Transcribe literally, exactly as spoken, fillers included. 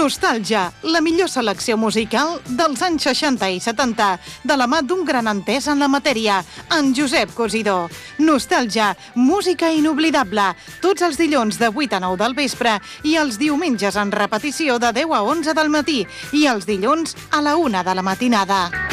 Nostàlgia, la millor selecció musical dels anys seixanta i setanta, de la mà d'un gran entès en la matèria, en Josep Cosidó. Nostàlgia, música inoblidable, tots els dilluns de vuit a nou del vespre i els diumenges en repetició de deu a onze del matí i els dilluns a la una de la matinada.